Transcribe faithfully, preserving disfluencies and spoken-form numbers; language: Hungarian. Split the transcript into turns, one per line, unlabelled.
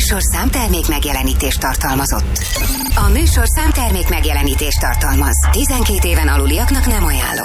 műsor számtermék megjelenítést tartalmazott. A műsor számtermék megjelenítést tartalmaz. tizenkét éven aluliaknak nem ajánlott.